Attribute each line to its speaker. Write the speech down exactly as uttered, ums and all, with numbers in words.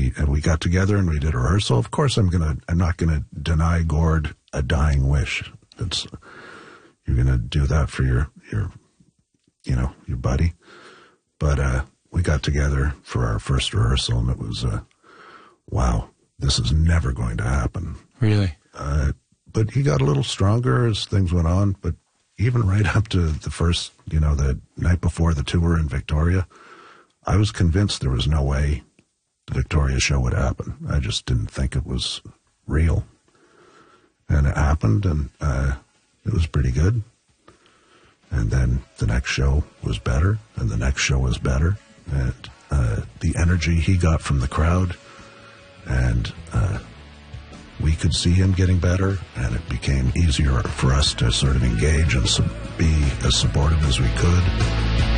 Speaker 1: we and we got together and we did a rehearsal. Of course, I'm gonna I'm not gonna deny Gord a dying wish. It's you're gonna do that for your your you know your buddy. But uh, we got together for our first rehearsal, and it was uh, wow. This is never going to happen.
Speaker 2: Really?
Speaker 1: Uh, but he got a little stronger as things went on. But even right up to the first, you know, the night before the tour in Victoria, I was convinced there was no way the Victoria show would happen. I just didn't think it was real. And it happened, and uh, it was pretty good. And then the next show was better, and the next show was better. And uh, the energy he got from the crowd, and uh, we could see him getting better, and it became easier for us to sort of engage and sub- be as supportive as we could.